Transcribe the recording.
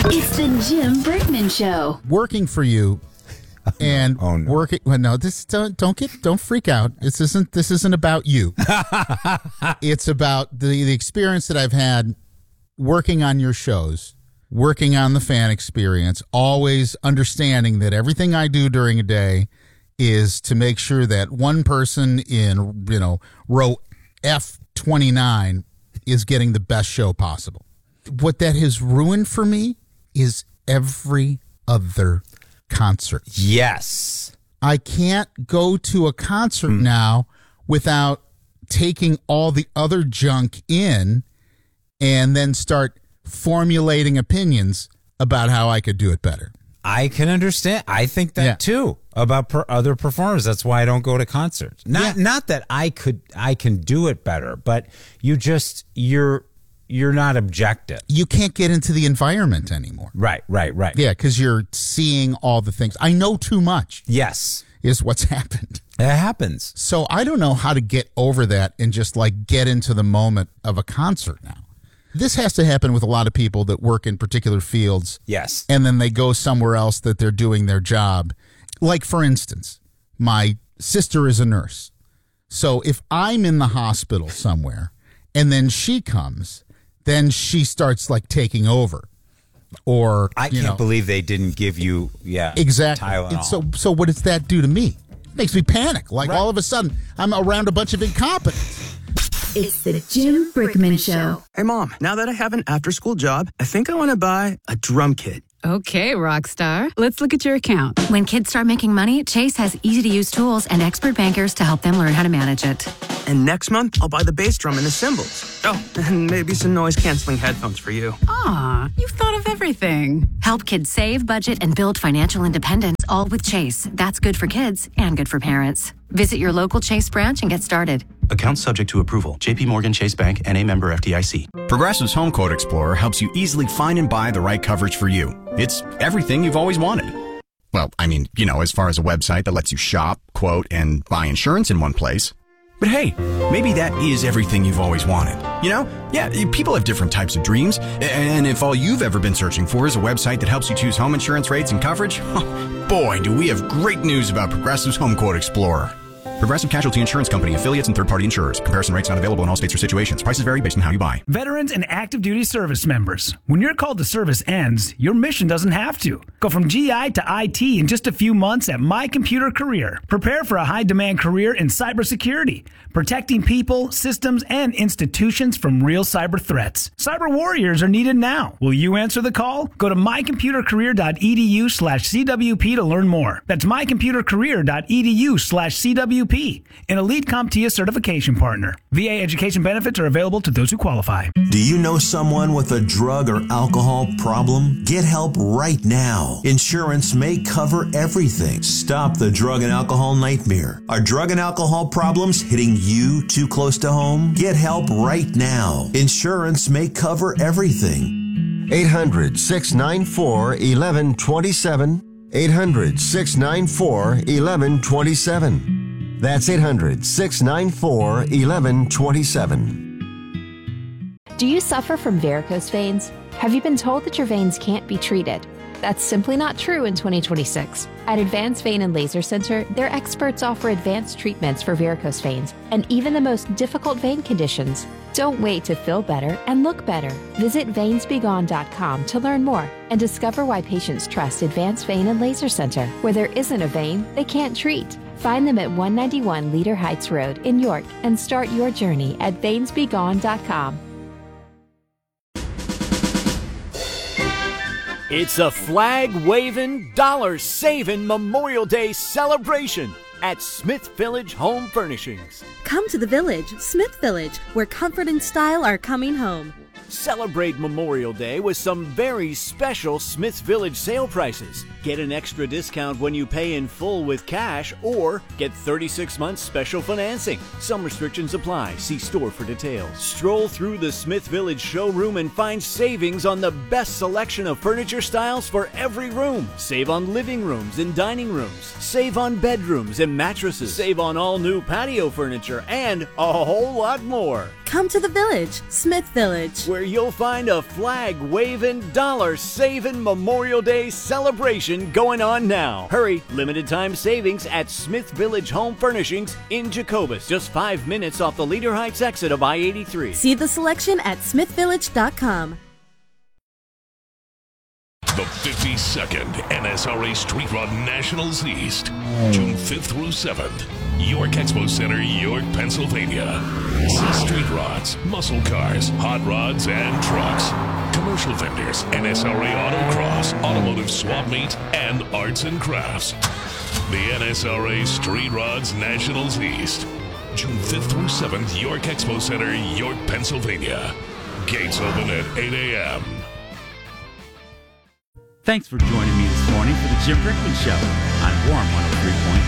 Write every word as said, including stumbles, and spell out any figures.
It's the Jim Brickman Show. Working for you and oh, no. working. Well, no, this don't don't get don't freak out. This isn't this isn't about you. It's about the the experience that I've had working on your shows, working on the fan experience. Always understanding that everything I do during a day is to make sure that one person in you know row F twenty-nine is getting the best show possible. What that has ruined for me is every other concert. Yes. I can't go to a concert Mm. now without taking all the other junk in and then start formulating opinions about how I could do it better. I can understand. I think that Yeah. too about per other performers. That's why I don't go to concerts. Not Yeah. not that I could I can do it better, but you just you're you're not objective. You can't get into the environment anymore. Right, right, right. Yeah, because you're seeing all the things. I know too much Yes. is what's happened. It happens. So I don't know how to get over that and just like get into the moment of a concert now. This has to happen with a lot of people that work in particular fields. Yes. And then they go somewhere else that they're doing their job. Like, for instance, my sister is a nurse. So if I'm in the hospital somewhere and then she comes, then she starts like taking over. Or I you can't know, believe they didn't give you yeah exactly. Tylenol. And so so what does that do to me? It makes me panic. Like Right. all of a sudden I'm around a bunch of incompetents. It's the Jim Brickman Show. Hey, Mom, now that I have an after-school job, I think I want to buy a drum kit. Okay, Rockstar. Let's look at your account. When kids start making money, Chase has easy-to-use tools and expert bankers to help them learn how to manage it. And next month, I'll buy the bass drum and the cymbals. Oh, and maybe some noise-canceling headphones for you. Aw, you've thought of everything. Help kids save, budget, and build financial independence, all with Chase. That's good for kids and good for parents. Visit your local Chase branch and get started. Account subject to approval. J P Morgan Chase Bank, N A member F D I C. Progressive's Home Quote Explorer helps you easily find and buy the right coverage for you. It's everything you've always wanted. Well, I mean, you know, as far as a website that lets you shop, quote, and buy insurance in one place. But hey, maybe that is everything you've always wanted. You know? Yeah, people have different types of dreams. And if all you've ever been searching for is a website that helps you choose home insurance rates and coverage, boy, do we have great news about Progressive's Home Quote Explorer. Progressive Casualty Insurance Company, affiliates, and third-party insurers. Comparison rates not available in all states or situations. Prices vary based on how you buy. Veterans and active duty service members. When your call to service ends, your mission doesn't have to. Go from G I to I T in just a few months at My Computer Career. Prepare for a high-demand career in cybersecurity, protecting people, systems, and institutions from real cyber threats. Cyber warriors are needed now. Will you answer the call? Go to mycomputercareer.edu slash CWP to learn more. That's mycomputercareer.edu slash CWP. An elite CompTIA certification partner. V A education benefits are available to those who qualify. Do you know someone with a drug or alcohol problem? Get help right now. Insurance may cover everything. Stop the drug and alcohol nightmare. Are drug and alcohol problems hitting you too close to home? Get help right now. Insurance may cover everything. eight hundred, six nine four, one one two seven. eight hundred, six nine four, one one two seven. That's eight hundred, six nine four, one one two seven. Do you suffer from varicose veins? Have you been told that your veins can't be treated? That's simply not true in twenty twenty-six. At Advanced Vein and Laser Center, their experts offer advanced treatments for varicose veins and even the most difficult vein conditions. Don't wait to feel better and look better. Visit veins be gone dot com to learn more and discover why patients trust Advanced Vein and Laser Center. Where there isn't a vein, they can't treat. Find them at one ninety-one Leader Heights Road in York and start your journey at veins be gone dot com. It's a flag-waving, dollar-saving Memorial Day celebration at Smith Village Home Furnishings. Come to the Village, Smith Village, where comfort and style are coming home. Celebrate Memorial Day with some very special Smith Village sale prices. Get an extra discount when you pay in full with cash or get thirty-six months special financing. Some restrictions apply. See store for details. Stroll through the Smith Village showroom and find savings on the best selection of furniture styles for every room. Save on living rooms and dining rooms. Save on bedrooms and mattresses. Save on all new patio furniture and a whole lot more. Come to the Village, Smith Village, where you'll find a flag-waving, dollar-saving Memorial Day celebration going on now. Hurry, limited time savings at Smith Village Home Furnishings in Jacobus, just five minutes off the Leader Heights exit of I eighty-three. See the selection at smith village dot com. The fifty-second N S R A Street Rod Nationals East, June fifth through seventh. York Expo Center, York, Pennsylvania. See street rods, muscle cars, hot rods, and trucks. Commercial vendors, N S R A Autocross, Automotive Swap Meet, and Arts and Crafts. The N S R A Street Rods Nationals East, June fifth through seventh, York Expo Center, York, Pennsylvania. Gates open at eight a.m. Thanks for joining me this morning for the Jim Brickman Show on Warm one oh three point